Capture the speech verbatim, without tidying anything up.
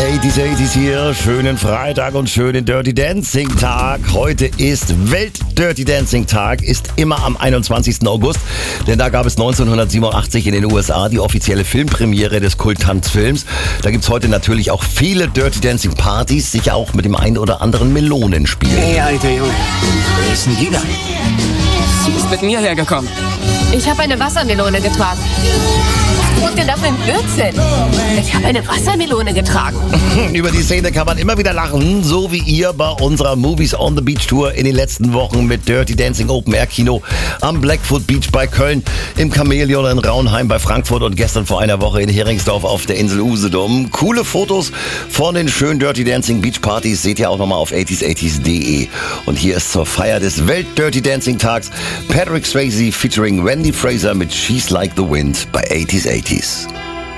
achtziger achtziger hier. Schönen Freitag und schönen Dirty Dancing Tag. Heute ist Welt-Dirty Dancing Tag, ist immer am einundzwanzigsten August. Denn da gab es neunzehnhundertsiebenundachtzig in den U S A die offizielle Filmpremiere des Kulttanzfilms. Da gibt es heute natürlich auch viele Dirty Dancing Partys, sicher auch mit dem einen oder anderen Melonenspiel. Hey, alter Junge, wer ist denn die da? Sie ist mit mir hergekommen. Ich habe eine Wassermelone getragen. Und denn das für ein Blödsinn? Ich habe eine Wassermelone getragen. Über die Szene kann man immer wieder lachen, so wie ihr bei unserer Movies on the Beach Tour in den letzten Wochen mit Dirty Dancing Open Air Kino am Blackfoot Beach bei Köln, im Chamäleon in Raunheim bei Frankfurt und gestern vor einer Woche in Heringsdorf auf der Insel Usedom. Coole Fotos von den schönen Dirty Dancing Beach Partys seht ihr auch nochmal auf achtziger achtziger punkt de. Und hier ist zur Feier des Welt-Dirty Dancing Tags Patrick Swayze featuring Wendy Fraser mit She's Like the Wind bei achtziger achtziger.